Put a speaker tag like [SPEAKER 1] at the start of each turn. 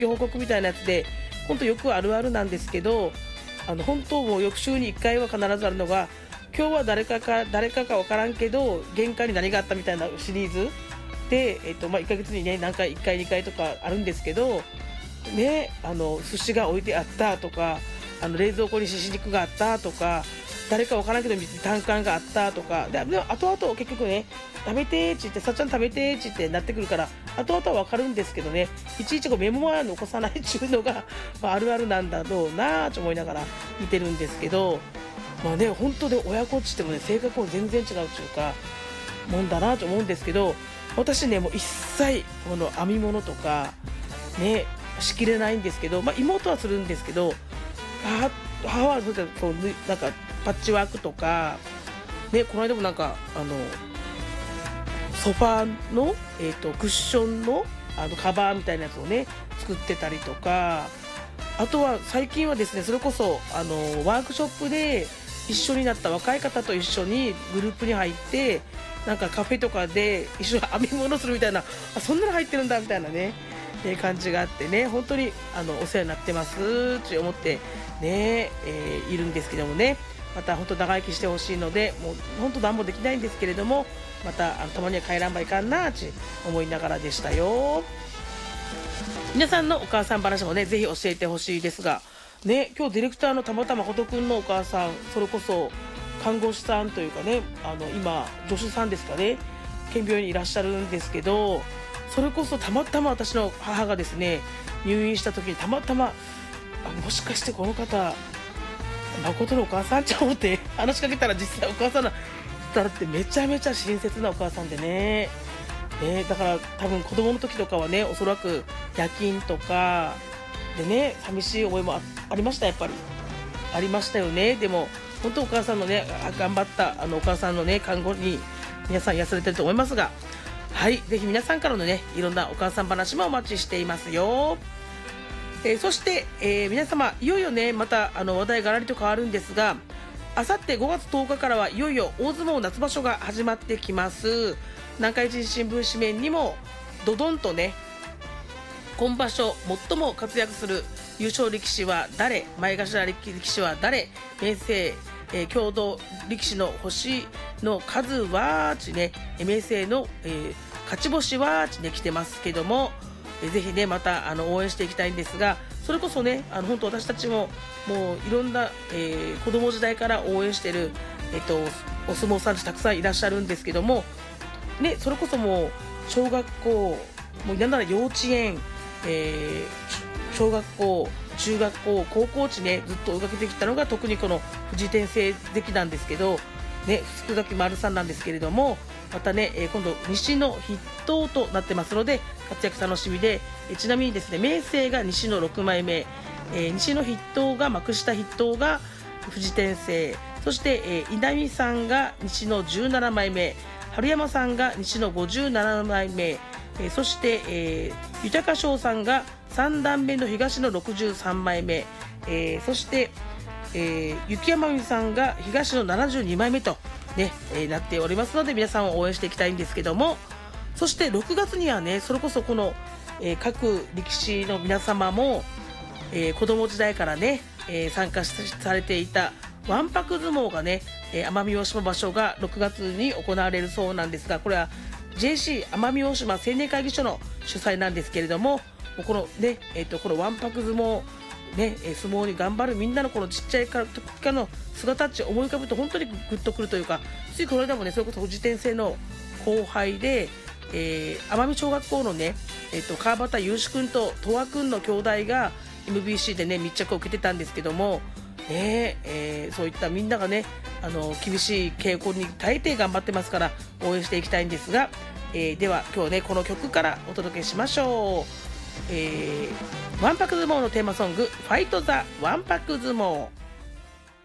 [SPEAKER 1] 報告みたいなやつで、本当よくあるあるなんですけど、本当もう翌週に1回は必ずあるのが、今日は誰かか分からんけど玄関に何があったみたいなシリーズで、1ヶ月にね何回1回2回とかあるんですけどね、寿司が置いてあったとか、冷蔵庫にしし肉があったとか、誰か分からんけど単管があったとかで、も後々結局ね、食べてーって言って、さっちゃん食べてーって言ってなってくるから、後々は分かるんですけどね、いちいちメモは残さないっていうのが、あるあるなんだろうなーと思いながら見てるんですけど、まあね、本当で親子っちってもね、性格も全然違うというかもんだなと思うんですけど、私ねもう一切この編み物とかねしきれないんですけど、妹はするんですけど、母はそうなんかパッチワークとかね、この間もなんかソファーの、クッションのカバーみたいなやつをね作ってたりとか、あとは最近はですね、それこそワークショップで一緒になった若い方と一緒にグループに入って、なんかカフェとかで一緒に編み物するみたいな、そんなの入ってるんだみたいなね感じがあってね、本当にお世話になってますって思ってね、いるんですけどもね、また本当長生きしてほしいので、もう本当何もできないんですけれども、またたまには帰らんばいかんなって思いながらでしたよ。皆さんのお母さん話もねぜひ教えてほしいですがね、今日ディレクターのたまたまことくんのお母さん、それこそ看護師さんというかね、今助手さんですかね、県病院にいらっしゃるんですけど、それこそたまたま私の母がですね入院した時にたまたまもしかしてこの方誠のお母さんちゃうって話しかけたら、実際お母さんだったらってめちゃめちゃ親切なお母さんでね、だから多分子供の時とかはね、おそらく夜勤とかでね寂しい思いも ありました。やっぱりありましたよね。でも本当お母さんのね頑張ったお母さんのね看護に皆さん癒されてると思いますが、はい、ぜひ皆さんからのねいろんなお母さん話もお待ちしていますよ。そして、皆様いよいよねまた話題がらりと変わるんですが、あさって5月10日からはいよいよ大相撲夏場所が始まってきます。南海人新聞紙面にもドドンとね、今場所最も活躍する優勝力士は誰、前頭力士は誰、明生、共同力士の星の数はね、明生の、勝ち星はね来てますけども、ぜひねまた応援していきたいんですが、それこそね本当私たちももういろんな、子供時代から応援している、お相撲さんたくさんいらっしゃるんですけどもね、それこそもう小学校、もうなんなら幼稚園、小学校、中学校、高校地ねずっと追いかけてきたのが特にこの藤井天聖関なんですけどね、福崎丸さんなんですけれども、またね、今度西の筆頭となってますので活躍楽しみで、ちなみにですね明生が西の6枚目、西の筆頭が幕下筆頭が藤井天聖、そして、稲見さんが西の17枚目、春山さんが西の57枚目、そして、豊翔さんが3段目の東の63枚目、そして、雪山美さんが東の72枚目と、ねなっておりますので、皆さんを応援していきたいんですけども、そして6月にはねそれこそこの、各力士の皆様も、子供時代からね、参加されていたわんぱく相撲がね、奄美大島場所が6月に行われるそうなんですが、これは JC 奄美大島青年会議所の主催なんですけれども、このね、このわんぱく相撲ね、相撲に頑張るみんなのこのちっちゃい時からの姿っち思い浮かぶと本当にグッとくるというか、ついこの間もねそれこそ藤井天聖の後輩で、奄美小学校のね、川端雄志君と十和君の兄弟が MBC でね密着を受けてたんですけども、そういったみんながね厳しい傾向に耐えて頑張ってますから応援していきたいんですが、では今日ねこの曲からお届けしましょう。わんぱく相撲のテーマソング、ファイトザわんぱく相撲。